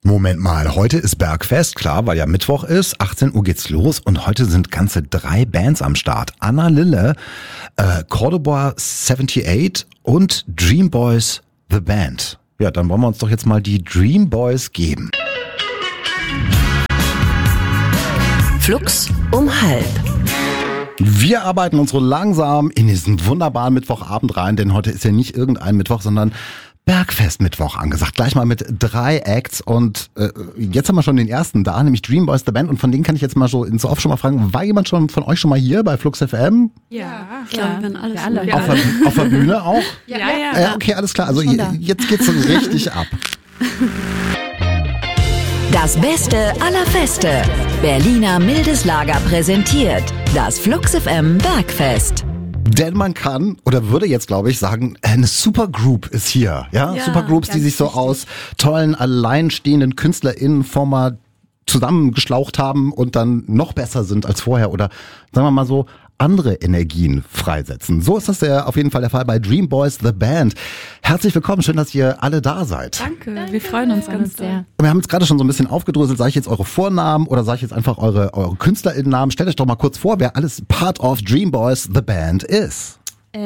Moment mal, heute ist Bergfest, klar, weil ja Mittwoch ist, 18 Uhr geht's los und heute sind ganze 3 Bands am Start. Anna Lille, Cordoba 78 und Dream Boys The Band. Ja, dann wollen wir uns doch jetzt mal die Dream Boys geben. Flux um halb. Wir arbeiten uns so langsam in diesen wunderbaren Mittwochabend rein, denn heute ist ja nicht irgendein Mittwoch, sondern Bergfest-Mittwoch angesagt. Gleich mal mit 3 Acts und jetzt haben wir schon den ersten da, nämlich Dream Boys The Band, und von denen kann ich jetzt mal so ins Off schon mal fragen, war jemand schon von euch schon mal hier bei Flux FM? Ja, ich glaube, wir waren alle. Auf der Bühne auch? Ja. Okay, alles klar, also jetzt geht's richtig ab. Das Beste aller Feste. Berliner Mildes Lager präsentiert das Flux FM Bergfest. Denn man kann oder würde jetzt, glaube ich, sagen, eine Supergroup ist hier. Ja, Supergroups, die sich so aus tollen, alleinstehenden KünstlerInnen vorher zusammengeschlaucht haben und dann noch besser sind als vorher oder sagen wir mal so andere Energien freisetzen. So ist das ja auf jeden Fall der Fall bei Dream Boys The Band. Herzlich willkommen, schön, dass ihr alle da seid. Danke. Wir freuen uns ganz sehr. Wir haben jetzt gerade schon so ein bisschen aufgedröselt. Sage ich jetzt eure Vornamen oder sage ich jetzt einfach eure KünstlerInnen-Namen? Stellt euch doch mal kurz vor, wer alles Part of Dream Boys The Band ist.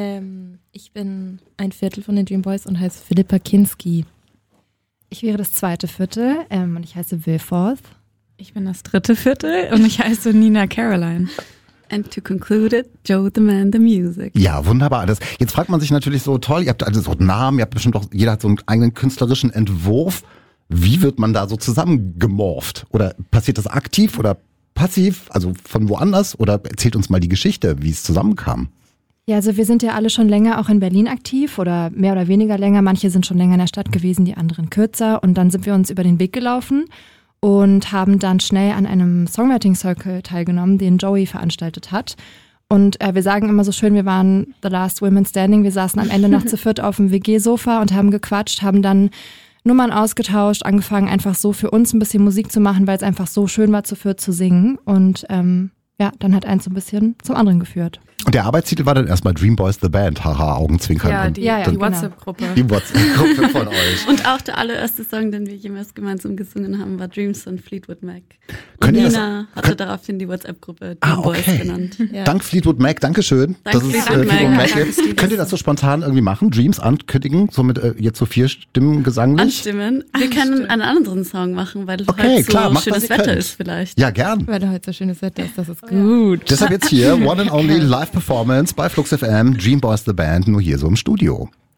Ich bin ein Viertel von den Dream Boys und heiße Philippa Kinski. Ich wäre das 2. Viertel und ich heiße Will Forth. Ich bin das 3. Viertel und ich heiße Nina Caroline. And to conclude it, Joe the Man, the Music. Ja, wunderbar. Jetzt fragt man sich natürlich so, toll, ihr habt also so einen Namen, ihr habt bestimmt auch, jeder hat so einen eigenen künstlerischen Entwurf. Wie wird man da so zusammengemorpht? Oder passiert das aktiv oder passiv, also von woanders? Oder erzählt uns mal die Geschichte, wie es zusammenkam. Ja, also wir sind ja alle schon länger auch in Berlin aktiv oder mehr oder weniger länger. Manche sind schon länger in der Stadt gewesen, die anderen kürzer. Und dann sind wir uns über den Weg gelaufen und haben dann schnell an einem Songwriting Circle teilgenommen, den Joey veranstaltet hat. Und wir sagen immer so schön, wir waren the last women standing. Wir saßen am Ende noch zu viert auf dem WG-Sofa und haben gequatscht, haben dann Nummern ausgetauscht, angefangen einfach so für uns ein bisschen Musik zu machen, weil es einfach so schön war, zu viert zu singen. Und dann hat eins so ein bisschen zum anderen geführt. Und der Arbeitstitel war dann erstmal Dream Boys The Band, haha, Augenzwinkern. Ja, die WhatsApp-Gruppe. Die WhatsApp-Gruppe von euch. Und auch der allererste Song, den wir jemals gemeinsam gesungen haben, war Dreams von Fleetwood Mac. Und Nina hatte daraufhin die WhatsApp-Gruppe Dream Boys genannt. Ja. Dank Fleetwood Mac, Dankeschön. Dank Fleetwood Mac. Könnt ihr das so spontan irgendwie machen? Dreams ankündigen, so mit jetzt so 4 Stimmen gesanglich? Anstimmen? Wir können einen anderen Song machen, weil okay, heute klar, so schönes Wetter ist vielleicht. Ja, gern. Weil heute so schönes Wetter ist, das ist gut. Deshalb jetzt hier, One and Only Live Performance bei Flux FM, Dream Boys The Band, nur hier so im Studio.